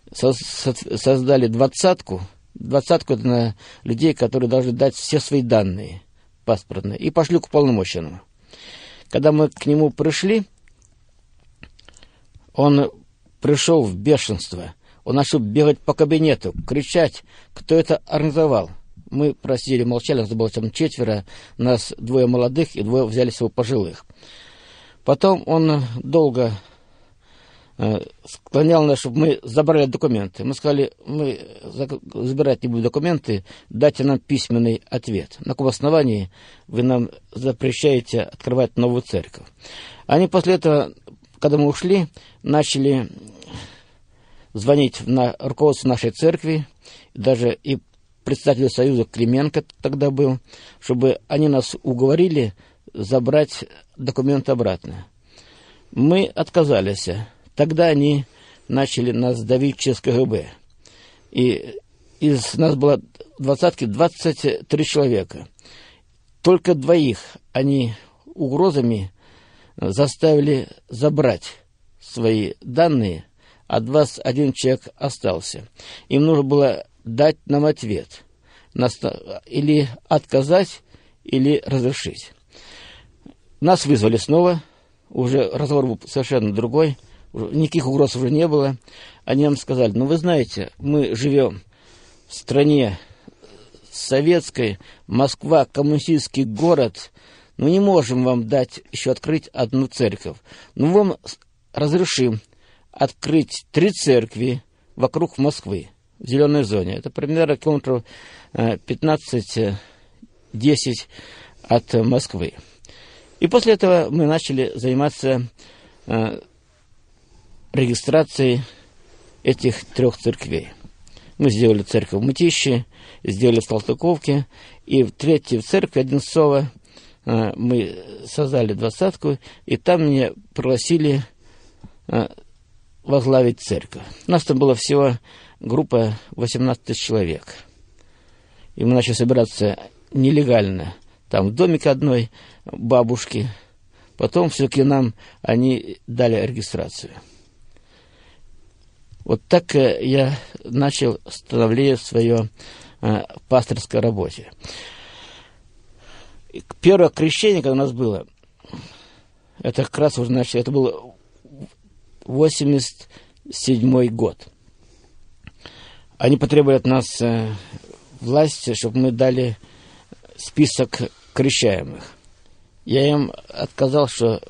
создали двадцатку. Двадцатку — это на людей, которые должны дать все свои данные паспортные. И пошли к уполномоченному. Когда мы к нему пришли, он пришел в бешенство. Он начал бегать по кабинету, кричать, кто это организовал. Мы просили, молчали, нас было там 4, нас 2 молодых и 2 взяли всего пожилых. Потом он долго склонял нас, чтобы мы забрали документы. Мы сказали, мы забирать не будем документы, дайте нам письменный ответ. На каком основании вы нам запрещаете открывать новую церковь? Они после этого, когда мы ушли, начали звонить на руководство нашей церкви, даже и председателю Союза Клименко тогда был, чтобы они нас уговорили забрать документы обратно. Мы отказались. Тогда они начали нас давить через КГБ. И из нас было в двадцатке 23 человека. Только 2 они угрозами заставили забрать свои данные, а 21 человек остался. Им нужно было дать нам ответ. Или отказать, или разрешить. Нас вызвали снова. Уже разговор был совершенно другой. Никаких угроз уже не было. Они нам сказали, вы знаете, мы живем в стране советской, Москва, коммунистический город, не можем вам дать еще открыть одну церковь. Мы вам разрешим открыть 3 церкви вокруг Москвы, в зеленой зоне. Это примерно километров 15-10 от Москвы. И после этого мы начали заниматься регистрацией этих 3 церквей. Мы сделали церковь в Мытищи, сделали в Салтыковке, и в 3-й церкви Одинцово мы создали двадцатку, и там меня пригласили возглавить церковь. У нас там была всего группа 18 тысяч человек. И мы начали собираться нелегально, там в домике одной бабушки. Потом все-таки нам они дали регистрацию. Вот так я начал становление в своей пасторской работе. Первое крещение, когда у нас было, это как раз уже начали, это был 87-й год. Они потребовали от нас власти, чтобы мы дали список крещаемых. Я им отказал, что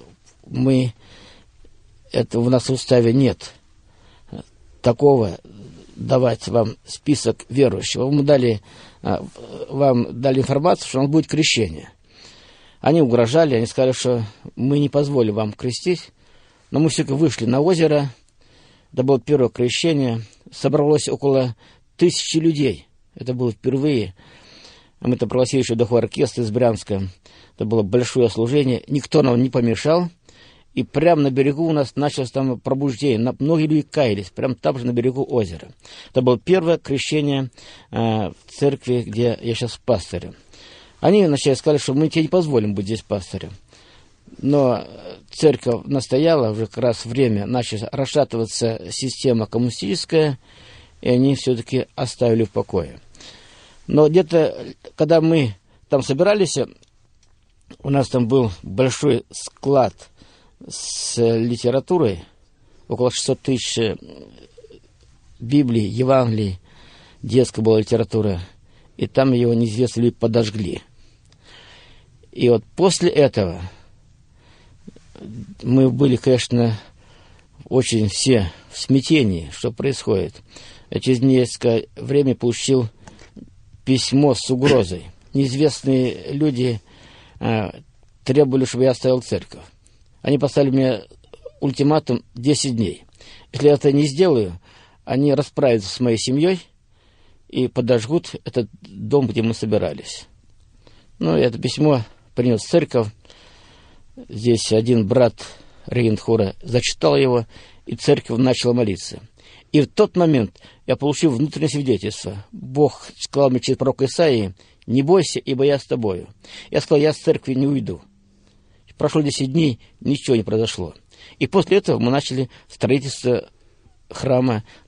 это у нас в уставе нет такого давать вам список верующих. Мы вам дали информацию, что у нас будет крещение. Они угрожали, они сказали, что мы не позволим вам крестить, но мы все-таки вышли на озеро, это было первое крещение, собралось около 1000 людей, это было впервые. Мы там пригласили еще духовой оркестр из Брянска, это было большое служение, никто нам не помешал. И прямо на берегу у нас началось там пробуждение. Многие люди каялись, прямо там же на берегу озера. Это было первое крещение в церкви, где я сейчас пастырем. Они вначале сказали, что мы тебе не позволим быть здесь пастырем. Но церковь настояла, уже как раз время начала расшатываться система коммунистическая, и они все-таки оставили в покое. Но где-то, когда мы там собирались, у нас там был большой склад с литературой, около 600 тысяч Библий, Евангелий, детская была литература, и там его неизвестные люди подожгли. И вот после этого мы были, конечно, очень все в смятении, что происходит. Я через несколько времени получил письмо с угрозой. Неизвестные люди требовали, чтобы я оставил церковь. Они поставили мне ультиматум 10 дней. Если я это не сделаю, они расправятся с моей семьей и подожгут этот дом, где мы собирались. Это письмо принес в церковь. Здесь один брат регент хора зачитал его, и церковь начала молиться. И в тот момент я получил внутреннее свидетельство. Бог сказал мне через пророка Исаии: «Не бойся, ибо я с тобою». Я сказал: я с церкви не уйду. Прошло 10 дней, ничего не произошло. И после этого мы начали строительство храма